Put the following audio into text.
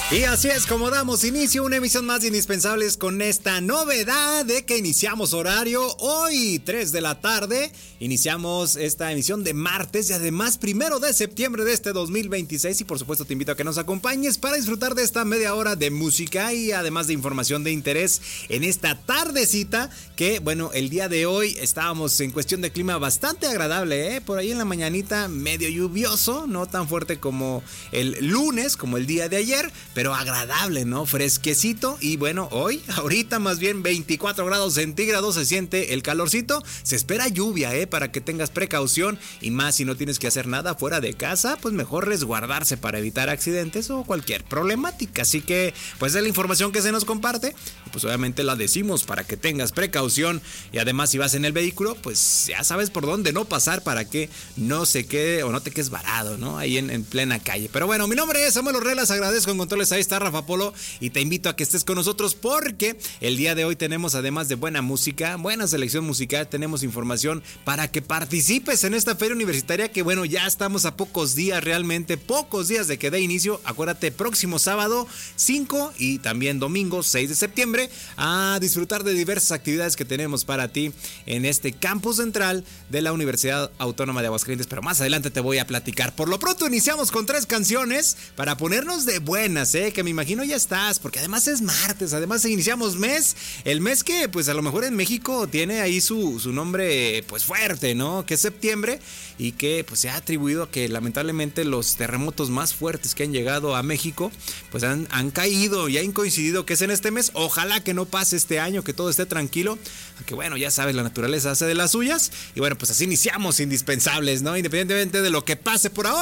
Y así es como damos inicio a una emisión más de Indispensables con esta novedad de que iniciamos horario hoy, 3 de la tarde. Iniciamos esta emisión de martes y además 1 de septiembre de este 2026. Y por supuesto te invito a que nos acompañes para disfrutar de esta media hora de música y además de información de interés en esta tardecita. Que bueno, el día de hoy estábamos en cuestión de clima bastante agradable, ¿eh? Por ahí en la mañanita medio lluvioso, no tan fuerte como el lunes, como el día de ayer, pero agradable, ¿no? Fresquecito. Y bueno, hoy, ahorita más bien 24 grados centígrados, se siente el calorcito. Se espera lluvia, para que tengas precaución y más si no tienes que hacer nada fuera de casa, pues mejor resguardarse para evitar accidentes o cualquier problemática. Así que, pues es la información que se nos comparte y pues obviamente la decimos para que tengas precaución y además si vas en el vehículo, pues ya sabes por dónde no pasar para que no se quede o no te quedes varado, ¿no? Ahí en plena calle. Pero bueno, mi nombre es Samuel Orrelas, agradezco en controles, ahí está Rafa Polo y te invito a que estés con nosotros porque el día de hoy tenemos además de buena música, buena selección musical, tenemos información para que participes en esta feria universitaria que bueno, ya estamos a pocos días, realmente pocos días de que dé inicio. Acuérdate, próximo sábado 5 y también domingo 6 de septiembre a disfrutar de diversas actividades que tenemos para ti en este campus central de la Universidad Autónoma de Aguascalientes, pero más adelante te voy a platicar. Por lo pronto iniciamos con 3 canciones para ponernos de buenas, que me imagino ya estás, porque además es martes, además iniciamos mes, el mes que pues a lo mejor en México tiene ahí su nombre pues fuerte, ¿no? Que es septiembre y que pues se ha atribuido a que lamentablemente los terremotos más fuertes que han llegado a México pues han caído y han coincidido que es en este mes. Ojalá que no pase este año, que todo esté tranquilo, aunque bueno, ya sabes, la naturaleza hace de las suyas y bueno, pues así iniciamos Indispensables, ¿no? Independientemente de lo que pase por ahora.